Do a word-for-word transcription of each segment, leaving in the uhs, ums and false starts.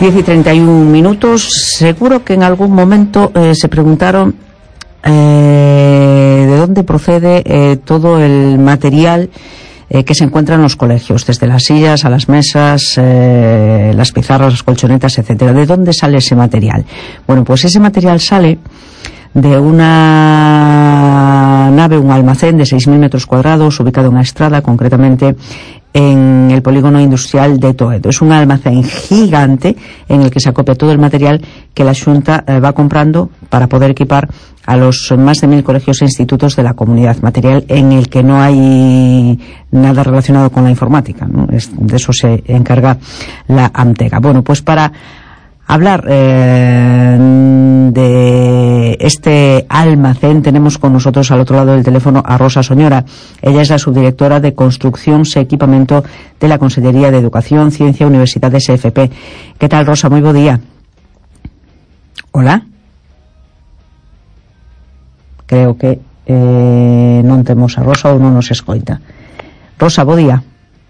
diez y treinta y un minutos. Seguro que en algún momento eh, se preguntaron eh, de dónde procede eh, todo el material eh, que se encuentra en los colegios, desde las sillas a las mesas, eh, las pizarras, las colchonetas, etcétera. ¿De dónde sale ese material? Bueno, pues ese material sale de una nave, un almacén de seis mil metros cuadrados, ubicado en Estrada, concretamente en el polígono industrial de Toedo. Es un almacén gigante en el que se acopia todo el material que la Xunta eh, va comprando para poder equipar a los más de mil colegios e institutos de la comunidad. Material en el que no hay nada relacionado con la informática, ¿no? Es, de eso se encarga la Amtega. Bueno, pues para hablar eh, de este almacén tenemos con nosotros al otro lado del teléfono a Rosa Soñora. Ella es la subdirectora de Construcción e Equipamiento de la Consellería de Educación, Ciencia, Universidades e F P. ¿Qué tal, Rosa? Muy bo día. Hola. Creo que eh, non temos a Rosa ou non nos escoita. Rosa, bo día.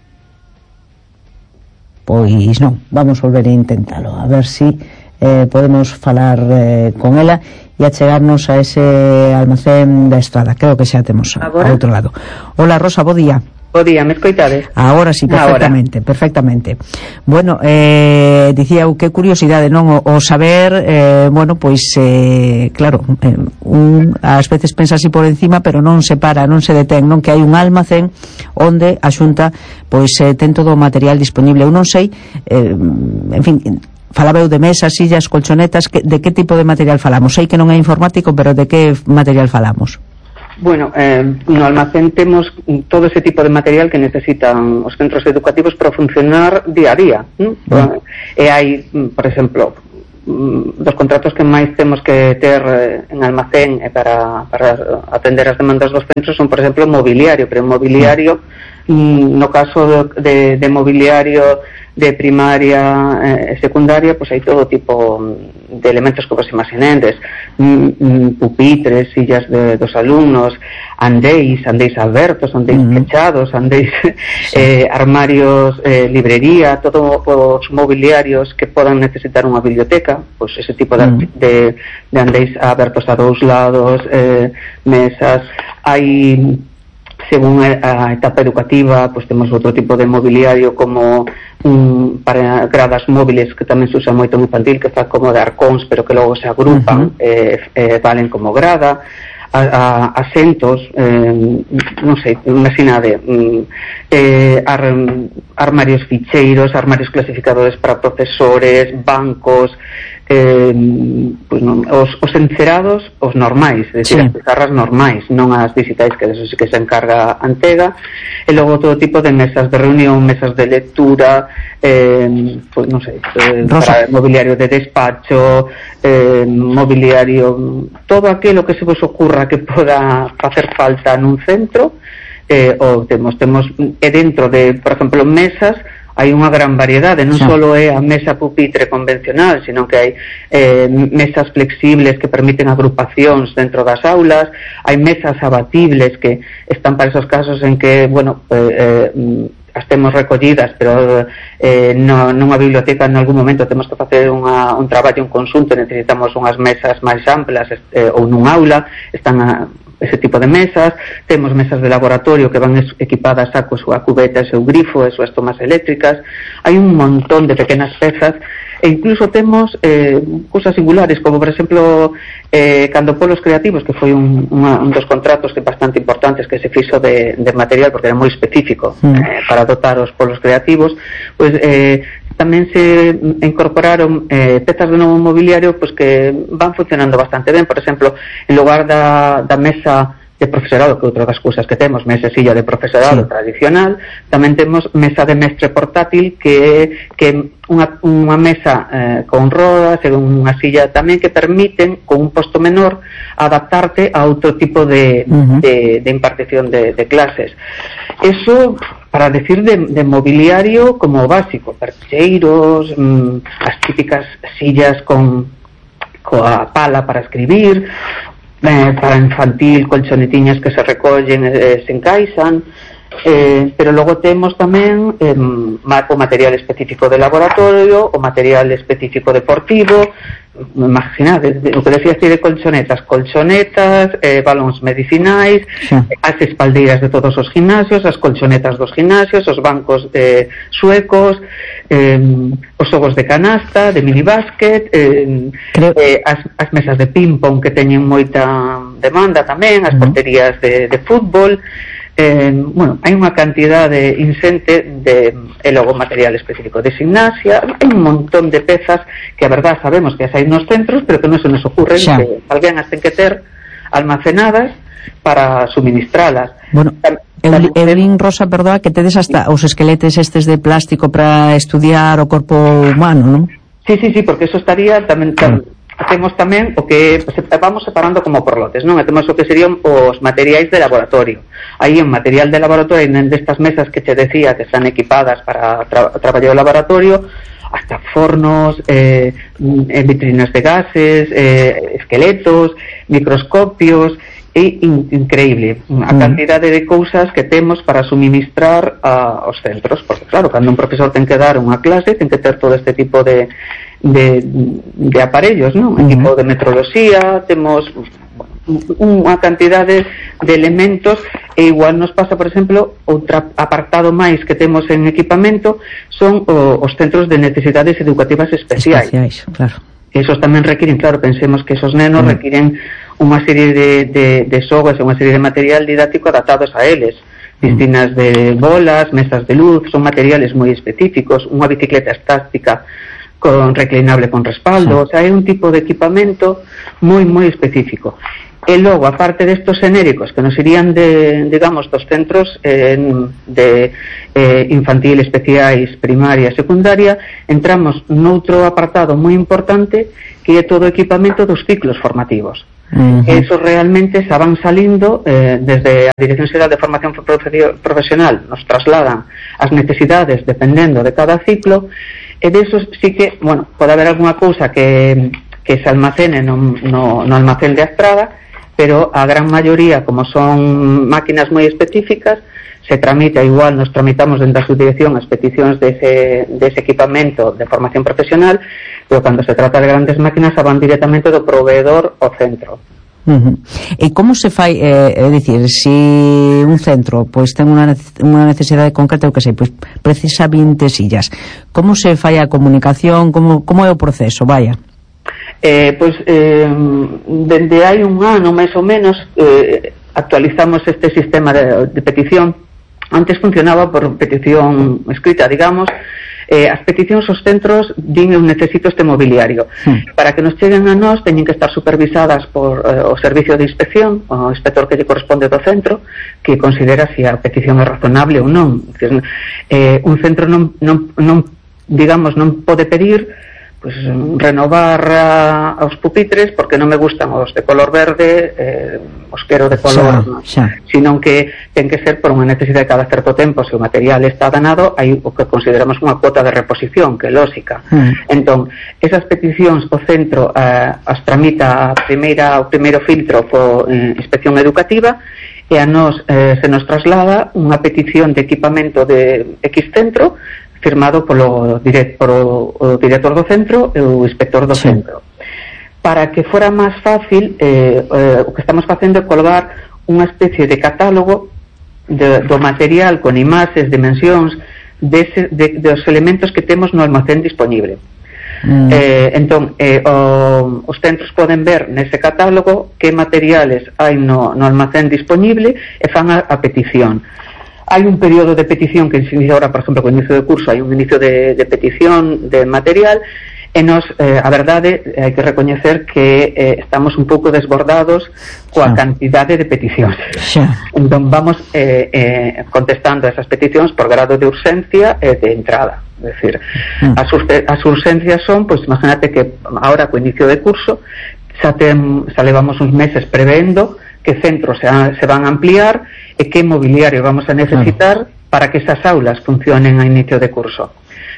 Pois non, vamos volver a intentalo, a ver si eh, podemos falar eh, con ela e achegarnos a ese almacén da Estrada. Creo que xa temos ao outro lado. Hola, Rosa, bo día. Bo día, me escoitades? Agora sí, perfectamente, Ahora. perfectamente. Bueno, eh, dicía eu, que curiosidade, non? O, o saber, eh, bueno, pois, eh, claro, eh, un, ás veces pensa así por encima, pero non se para, non se detén, non? Que hai un almacén onde a Xunta, pois, eh, ten todo o material disponible. Eu non sei, eh, en fin, falaba eu de mesas, sillas, colchonetas, que, de que tipo de material falamos? Sei que non é informático, pero de que material falamos? Bueno, eh, no almacén temos todo ese tipo de material que necesitan os centros educativos para funcionar día a día, ¿no? Bueno. E hai, por exemplo, dos contratos que máis temos que ter en almacén e para, para atender as demandas dos centros son, por exemplo, mobiliario, pero mobiliario, no caso de, de mobiliario de primaria e eh, secundaria, pois pues hai todo tipo de elementos que vos imaginedes, mm, pupitres, sillas de, dos alumnos, andéis, andéis abertos, andéis uh-huh. pechados, andéis sí. eh, armarios, eh, librería, todos os mobiliarios que podan necesitar unha biblioteca, pois pues ese tipo de, uh-huh. de, de andéis abertos a dous lados, eh, mesas, hai, según a etapa educativa, pues temos outro tipo de mobiliario como um, para gradas móviles, que tamén se usa moito en infantil, que fa como de arcóns, pero que logo se agrupan, uh-huh. eh, eh, valen como grada, a, a, asentos, eh, non sei, imaginade, eh, ar, armarios ficheiros, armarios clasificadores para profesores, bancos, eh, pues non, os, os encerados, os normais, é dicir, sí. as pizarras normais, non as digitais, que eso sí que se encarga Antega, e logo todo tipo de mesas de reunión, mesas de lectura, eh, pues non sei, eh, para mobiliario de despacho, eh, mobiliario, todo aquilo que se vos ocurra que poda facer falta nun centro, eh, o temos, temos, e dentro de, por exemplo, mesas, hai unha gran variedade, non sí. só é a mesa pupitre convencional, sino que hai eh, mesas flexibles que permiten agrupacións dentro das aulas, hai mesas abatibles que están para esos casos en que, bueno, eh, eh, as temos recollidas, pero eh, no, nunha biblioteca en algún momento temos que facer unha, un traballo en conxunto, necesitamos unhas mesas máis amplas, eh, ou nun aula, están a ese tipo de mesas, temos mesas de laboratorio que van equipadas a coa súa cubeta, seu grifo, e súas tomas eléctricas, hai un montón de pequenas pezas, e incluso temos eh, cousas singulares, como por exemplo eh, cando polos creativos, que foi un, unha, un dos contratos que bastante importantes que se fixo de, de material, porque era moi específico mm. eh, para dotar os polos creativos, pois eh, tamén se incorporaron eh, pezas de novo mobiliario pues, que van funcionando bastante ben. Por exemplo, en lugar da, da mesa de profesorado, que outra das cousas que temos, mesa e silla de profesorado sí. tradicional, tamén temos mesa de mestre portátil, que que unha, unha mesa eh, con rodas e unha silla tamén que permiten, con un posto menor, adaptarte a outro tipo de, uh-huh. de, de impartición de, de clases. Eso para decir de, de mobiliario como básico, percheiros, mmm, as típicas sillas con coa pala para escribir, eh, para infantil, colchonetiñas que se recollen e eh, se encaixan, Eh, pero logo temos tamén eh, o material específico de laboratorio, o material específico deportivo. Imaginade, o que decías ti de colchonetas, colchonetas, eh, balóns medicinais, sí. As espaldeiras de todos os gimnasios, as colchonetas dos gimnasios, os bancos de suecos, eh, os xogos de canasta, de minibásquet, eh, Creo... eh, as, as mesas de ping-pong que teñen moita demanda tamén, as uh-huh. porterías de, de fútbol. Eh, bueno, hai unha cantidade insente de, e logo material específico de gimnasia, hai un montón de pezas que a verdad sabemos que as hai nos centros, pero que non se nos ocurre xa. Que alguén as ten que ter almacenadas para suministralas. Bueno, Evelyn, Rosa, perdoa, que tedes hasta os esqueletes estes de plástico para estudiar o corpo humano, non? Sí, sí, sí, porque eso estaría tamén... tamén temos tamén o que vamos separando como por lotes, non? E temos o que serían os materiais de laboratorio. Aí en material de laboratorio, en destas mesas que te decía que están equipadas para tra traballar o laboratorio, hasta fornos, eh, vitrinas de gases, eh, esqueletos, microscopios, é in increíble a cantidade de cousas que temos para suministrar a, aos centros, porque claro, cando un profesor ten que dar unha clase, ten que ter todo este tipo de de, de aparellos, non? Uh-huh. Equipo de metroloxía, temos unha cantidade de elementos, e igual nos pasa, por exemplo, outro apartado máis que temos en equipamento son o, os centros de necesidades educativas especiais. Especiais, claro. Esos tamén requiren, claro, pensemos que esos nenos uh-huh. requiren unha serie de, de, de xogas e unha serie de material didáctico adaptados a eles. Piscinas de bolas, mesas de luz, son materiales moi específicos, unha bicicleta estática con reclinable con respaldo, sí. O sea, é un tipo de equipamento moi moi específico. E logo, aparte destos genéricos que nos irían de, digamos, dos centros eh, de eh, infantil, especiais, primaria, secundaria, entramos noutro apartado moi importante que é todo o equipamento dos ciclos formativos. Uh-huh. Esos realmente se van salindo eh, desde a Dirección Xeral de Formación Profesional, nos trasladan as necesidades dependendo de cada ciclo, e desos sí que, bueno, pode haber algunha cousa que, que se almacene no, no, no almacén de Astrada, pero a gran maioría, como son máquinas moi específicas, se tramita igual, nos tramitamos dentro da subdirección as peticións dese, dese equipamento de formación profesional, pero cando se trata de grandes máquinas van directamente do proveedor ao centro. Uh-huh. E como se fai, eh, é dicir, se un centro pois ten unha, unha necesidade concreta, o que sei, pois precisa vinte sillas, como se fai a comunicación, como, como é o proceso, vaya? Eh, pois eh, dende hai un ano máis ou menos eh, actualizamos este sistema de, de petición. Antes funcionaba por petición escrita, digamos. Eh, as peticións aos centros din eu necesito este mobiliario. Sí. Para que nos cheguen a nós teñen que estar supervisadas por eh, o servicio de inspección, o inspector que lle corresponde do centro, que considera se a petición é razonable ou non. Decir, eh, un centro non, non, non digamos, non pode pedir pues, renovar a, aos pupitres porque non me gustan os de color verde, eh, os quero de color, xa, xa. Sino que ten que ser por unha necesidade cada certo tempo. Se o material está danado, hai o que consideramos unha cuota de reposición, que é lógica. Mm. Entón, esas peticións o centro eh, as tramita a primeira, o primeiro filtro por eh, inspección educativa, e a nos eh, se nos traslada unha petición de equipamento de X centro firmado polo, direct, polo o director do centro e o inspector do sí. centro. Para que fora máis fácil, eh, eh, o que estamos facendo é colgar unha especie de catálogo de, do material con imaxes, dimensións dese, de, dos elementos que temos no almacén disponible. Mm. Eh, entón, eh, o, os centros poden ver nese catálogo que materiales hai no, no almacén disponible e fan a, a petición. Hai un período de petición que se inicia ahora, por exemplo, con o inicio de curso, hai un inicio de, de petición de material, e nos, eh, a verdade, hai que recoñecer que eh, estamos un pouco desbordados coa xa. cantidade de peticións. Xa. Entón vamos eh, eh, contestando a esas peticións por grado de urxencia e de entrada. É dicir, mm. as, as urxencias son, pois imagínate que ahora co inicio de curso xa, ten, xa levamos uns meses prevendo que centros se, se van a ampliar e que mobiliario vamos a necesitar claro. para que esas aulas funcionen a inicio de curso.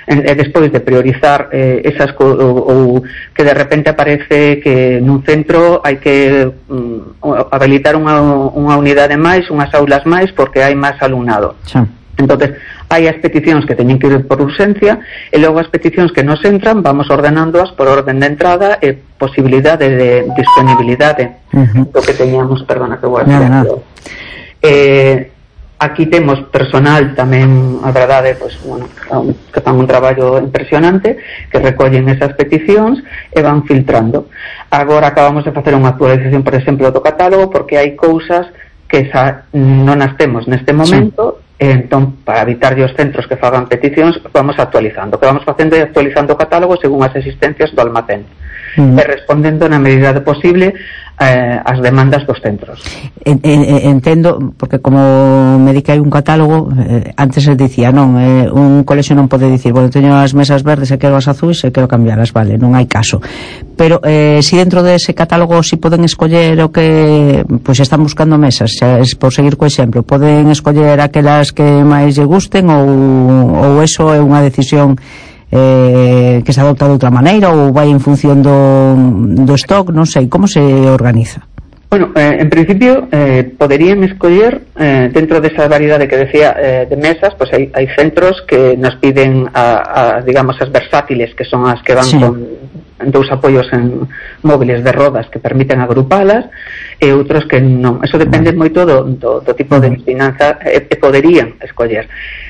e despois de priorizar eh, esas co ou, ou que de repente aparece que nun centro hai que um, habilitar unha, unha unidade máis, unhas aulas máis porque hai máis alumnado. Sí. Entonces, hai as peticións que teñen que ir por urxencia e logo as peticións que nos entran vamos ordenándoas por orden de entrada e posibilidade de disponibilidade. Uh-huh. Do que teñamos, perdona que vou a decir. No, no. Eh, aquí temos personal tamén, a verdade, pues, bueno, que fan un traballo impresionante, que recollen esas peticións e van filtrando. Agora acabamos de facer unha actualización, por exemplo, do catálogo, porque hai cousas que xa non as temos neste momento. Sí. Entón, para evitar os centros que fagan peticións, vamos actualizando. O que vamos facendo é actualizando o catálogo según as existencias do almacén. Uh-huh. E respondendo na medida posible eh, as demandas dos centros. Entendo, porque como me di que hai un catálogo, eh, antes se dicía, non, eh, un colexio non pode dicir, bueno, teño as mesas verdes e quero as azuis e quero cambialas, vale, non hai caso. Pero eh, si dentro dese catálogo si poden escoller o que, pois están buscando mesas, xa, es por seguir co exemplo, poden escoller aquelas que máis lle gusten ou, ou eso é unha decisión eh, que se adopta de outra maneira ou vai en función do, do stock, non sei, como se organiza? Bueno, eh, en principio eh, poderían escoller eh, dentro desa variedade que decía eh, de mesas, pues hai, hai centros que nos piden a, a, digamos, as versátiles, que son as que van sí. con dous apoios en móviles de rodas que permiten agrupalas, e outros que non. Eso depende moito do, do, do tipo de finanza e, e poderían escoller.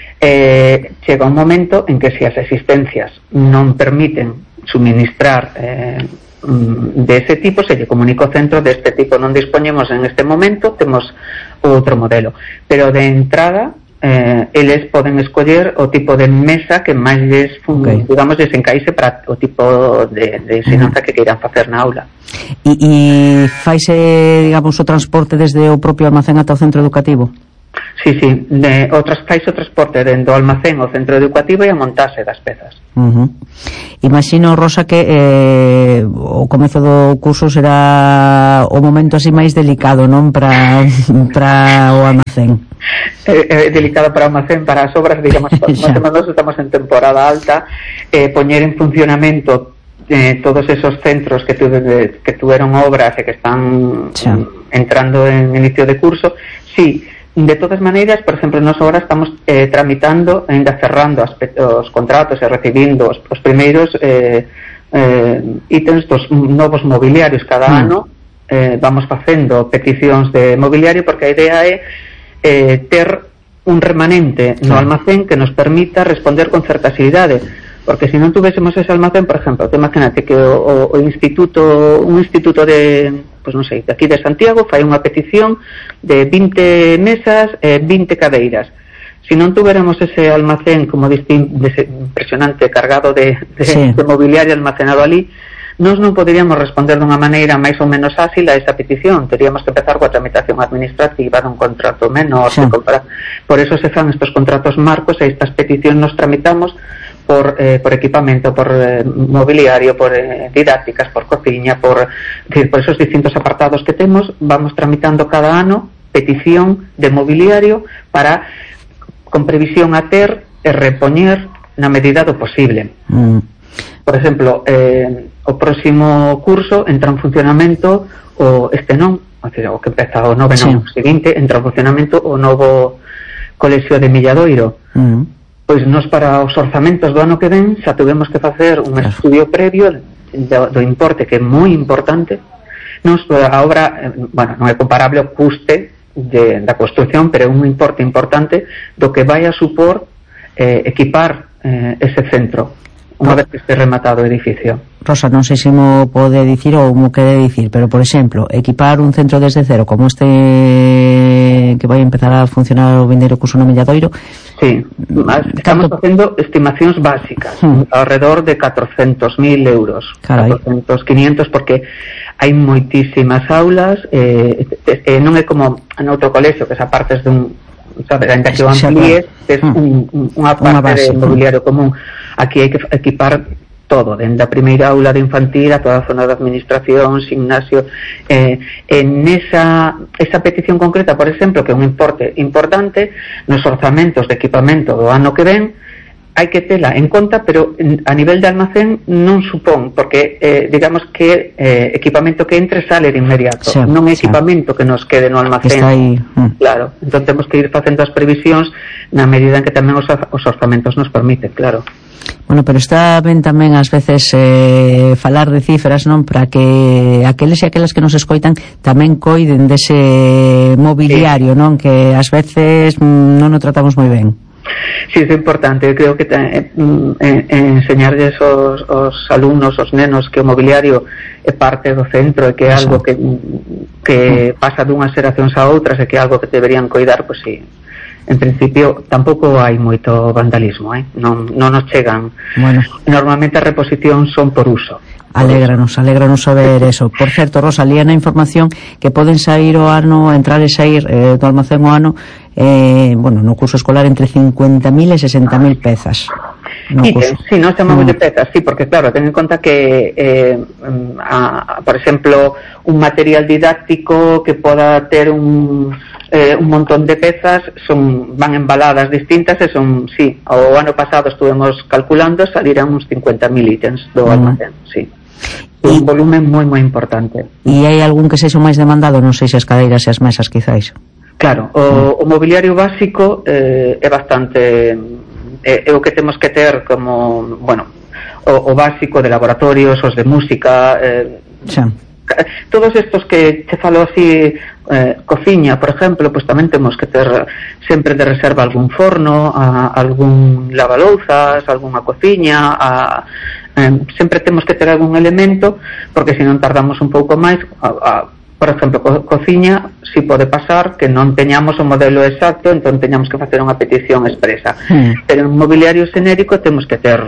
Eh, chega un momento en que se as existencias non permiten suministrar eh, de ese tipo, se lle comunica o centro de este tipo non dispoñemos en este momento, temos outro modelo, pero de entrada eh, eles poden escoller o tipo de mesa que máis lles, okay. digamos, les encaixe para o tipo de, de ensinanza que queiran facer na aula. E, e faise, digamos, o transporte desde o propio almacén ata o centro educativo? Sí, sí, de, o tras, faise o transporte dentro do almacén ao centro educativo e a montarse das pezas. Uh-huh. Imagino, Rosa, que eh, o comezo do curso será o momento así máis delicado, non, para para o almacén. É eh, eh, delicado para o almacén, para as obras, digamos, nós estamos en temporada alta, eh, poñer en funcionamento eh, todos esos centros que, tuve, que tuveron obras e que están sí. entrando en inicio de curso, sí. De todas maneiras, por exemplo, nós agora estamos eh, tramitando, ainda cerrando as, os contratos e recibindo os, os primeiros eh, eh, ítems dos novos mobiliarios cada mm. ano. Eh, vamos facendo peticións de mobiliario porque a idea é eh, ter un remanente no almacén que nos permita responder con certa axilidade. Porque se non tuvésemos ese almacén, por exemplo, te imagínate que o, o instituto, un instituto de, pues non sei, de aquí de Santiago fai unha petición de vinte mesas e vinte cadeiras. Se non tuviéramos ese almacén como distin, de, impresionante cargado de, de, sí. de mobiliario almacenado ali, nós non poderíamos responder dunha maneira máis ou menos ágil a esa petición. Teríamos que empezar coa tramitación administrativa dun contrato menor. Sí. Por eso se fan estos contratos marcos e estas peticións nos tramitamos por, eh, por equipamento, por eh, mobiliario, por eh, didácticas, por cociña, por, por esos distintos apartados que temos. Vamos tramitando cada ano petición de mobiliario para, con previsión a ter e repoñer na medida do posible. Mm. Por exemplo, eh, o próximo curso entra en funcionamento o este non, o que empeza o nove non, o seguinte entra en funcionamento o novo colexio de Milladoiro. Mm. Pois nos para os orzamentos do ano que ven xa tuvemos que facer un estudio previo do, do importe que é moi importante. Nos, a obra, bueno, non é comparable ao custe de, da construcción, pero é un importe importante do que vai a supor eh, equipar eh, ese centro unha vez que este rematado o edificio. Rosa, non sei se mo pode dicir ou mo quere dicir, pero, por exemplo, equipar un centro desde cero como este que vai empezar a funcionar o vindeiro curso no Milladoiro. Sí, estamos facendo estimacións básicas, hmm. alrededor de catrocentos mil euros. Carai. catrocentos, quinientos, porque hai moitísimas aulas, eh, eh, non é como en outro colexio que se apartes dun, sabe, ainda que o amplíes, é un, un, unha parte base, de mobiliario común. Aquí hai que equipar todo, dende a primeira aula de infantil a toda a zona de administración, gimnasio. Eh, en esa, esa petición concreta, por exemplo, que é un importe importante, nos orzamentos de equipamento do ano que ven, hai que tela en conta, pero a nivel de almacén non supón, porque eh, digamos que eh, equipamento que entre sale de inmediato, sí, non é equipamento sí. que nos quede no almacén. Está aí. Mm. Claro, entón temos que ir facendo as previsións na medida en que tamén os, os orzamentos nos permiten, claro. Bueno, pero está ben tamén ás veces eh, falar de cifras, non? Para que aqueles e aquelas que nos escoitan tamén coiden dese mobiliario, sí. non? Que ás veces mm, non o tratamos moi ben. Sí, é importante. Eu creo que eh, eh, enseñarles aos, aos alumnos, aos nenos, que o mobiliario é parte do centro e que é algo que, que pasa dunhas xeracións a outras e que é algo que deberían coidar, pois sí. En principio tampouco hai moito vandalismo, eh? non, non nos chegan. Bueno. Normalmente as reposicións son por uso. Alégranos, alégranos saber eso. Por certo, Rosa, lía na información que poden sair o ano, entrar e sair eh, do almacén o ano, eh, bueno, no curso escolar entre cincuenta mil e sesenta mil pezas. No sí, sí, non chamamos mm. de pezas, sí, porque claro, ten en conta que eh, a, por exemplo, un material didáctico que poda ter un eh, un montón de pezas son van embaladas distintas e son, sí, o ano pasado estuvemos calculando, salirán uns cincuenta mil ítems do mm. almacén, sí. Un volumen moi moi importante. E hai algún que sexa máis demandado? Non sei se as cadeiras e as mesas, quizáis. Claro, o, o mobiliario básico eh, é bastante é, é o que temos que ter como, bueno, o, o básico de laboratorios, os de música, eh, sí. Todos estos que te falo así, eh, cociña, por exemplo, pues tamén temos que ter sempre de reserva algún forno, a, algún lavalouzas, algunha cociña, a, eh, sempre temos que ter algún elemento, porque se non tardamos un pouco máis, a, a, por exemplo, co, cociña, si pode pasar que non teñamos o modelo exacto, entón teñamos que facer unha petición expresa. Mm. Pero en mobiliario xenérico temos que ter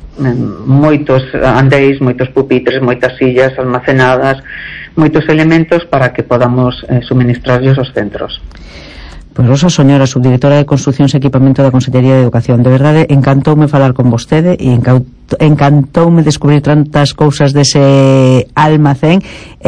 moitos andéis, moitos pupitres, moitas sillas almacenadas, moitos elementos para que podamos eh, suministrarlles aos centros. Pois Rosa Soñora, subdirectora de Construcións e Equipamento da Consellería de Educación, de verdade encantoume falar con vostede e encantoume descubrir tantas cousas dese almacén.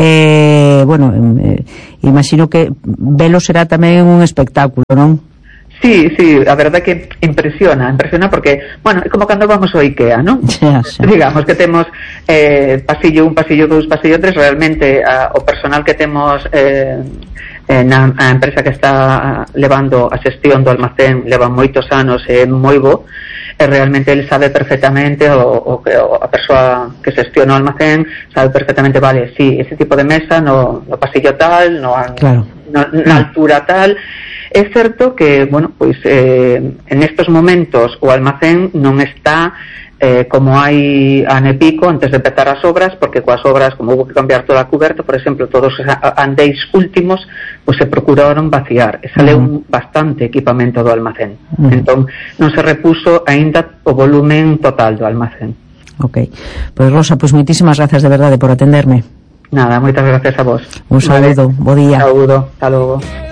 Eh, bueno, eh, imagino que velo será tamén un espectáculo, non? Sí, sí, a verdade que impresiona, impresiona porque, bueno, é como cando vamos ao IKEA, ¿no? Sí, sí. Digamos que temos eh, pasillo un, pasillo dous, pasillo tres, realmente a, o personal que temos eh, na a empresa que está levando a xestión do almacén leva moitos anos e é moi bo, e realmente ele sabe perfectamente, o, o, o a persoa que xestiona o almacén sabe perfectamente, vale, sí, ese tipo de mesa no, no pasillo tal, no, claro. no, na altura tal. É certo que, bueno, pois eh, en estos momentos o almacén non está eh, como hai ano e pico antes de empezar as obras, porque coas obras, como houve que cambiar toda a cuberta, por exemplo, todos os andéis últimos, pois se procuraron vaciar, e saleu uh-huh. bastante equipamento do almacén. Uh-huh. Entón, non se repuso aínda o volumen total do almacén. Ok. Pois Rosa, pois moitísimas gracias de verdade por atenderme. Nada, moitas gracias a vos. Un saludo, bo día. Saludo, hasta logo.